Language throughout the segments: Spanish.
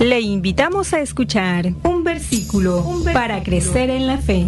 Le invitamos a escuchar un versículo para crecer en la fe.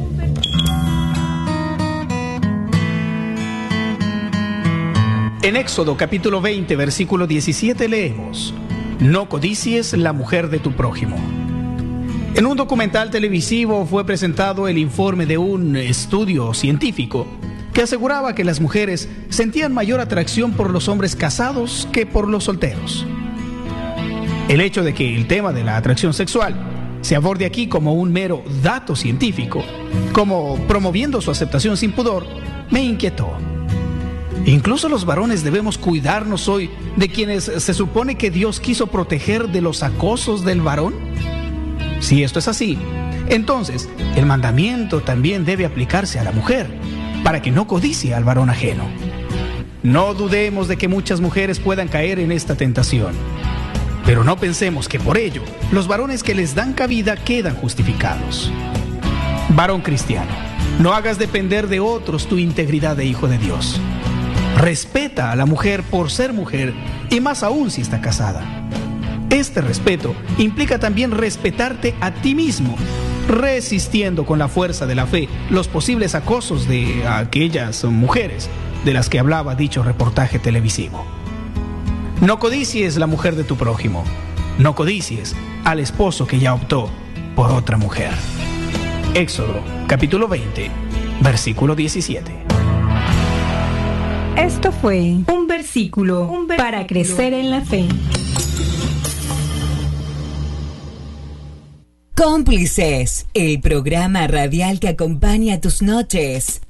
En Éxodo capítulo 20, versículo 17 leemos: No codicies la mujer de tu prójimo. En un documental televisivo fue presentado el informe de un estudio científico que aseguraba que las mujeres sentían mayor atracción por los hombres casados que por los solteros. El hecho de que el tema de la atracción sexual se aborde aquí como un mero dato científico, como promoviendo su aceptación sin pudor, me inquietó. ¿Incluso los varones debemos cuidarnos hoy de quienes se supone que Dios quiso proteger de los acosos del varón? Si esto es así, entonces el mandamiento también debe aplicarse a la mujer, para que no codicie al varón ajeno. No dudemos de que muchas mujeres puedan caer en esta tentación, pero no pensemos que por ello los varones que les dan cabida quedan justificados. Varón cristiano, no hagas depender de otros tu integridad de hijo de Dios. Respeta a la mujer por ser mujer, y más aún si está casada. Este respeto implica también respetarte a ti mismo, resistiendo con la fuerza de la fe los posibles acosos de aquellas mujeres de las que hablaba dicho reportaje televisivo. No codicies la mujer de tu prójimo. No codicies al esposo que ya optó por otra mujer. Éxodo, capítulo 20, versículo 17. Esto fue un versículo para crecer en la fe. Cómplices, el programa radial que acompaña tus noches.